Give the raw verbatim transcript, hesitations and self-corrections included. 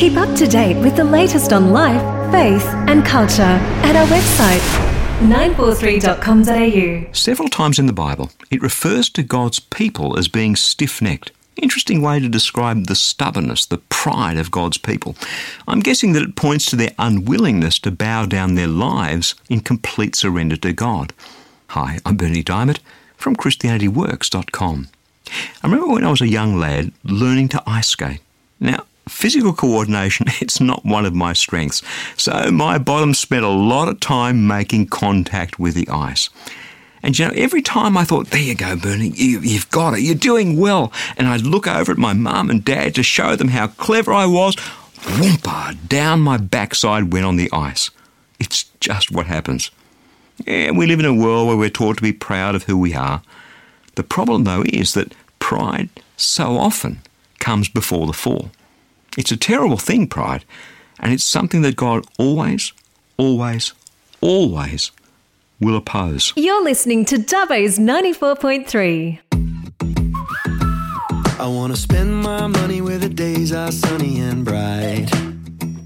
Keep up to date with the latest on life, faith and culture at our website, nine four three dot com dot a u. Several times in the Bible, it refers to God's people as being stiff-necked. Interesting way to describe the stubbornness, the pride of God's people. I'm guessing that it points to their unwillingness to bow down their lives in complete surrender to God. Hi, I'm Bernie Diamond from Christianity Works dot com. I remember when I was a young lad learning to ice skate. Now, physical coordination, it's not one of my strengths, so my bottom spent a lot of time making contact with the ice. And you know, every time I thought, there you go, Bernie, you, you've got it, you're doing well. And I'd look over at my mum and dad to show them how clever I was. Whoompa, down my backside went on the ice. It's just what happens. Yeah, we live in a world where we're taught to be proud of who we are. The problem, though, is that pride so often comes before the fall. It's a terrible thing, pride, and it's something that God always, always, always will oppose. You're listening to Dubbo's ninety-four point three. I want to spend my money where the days are sunny and bright.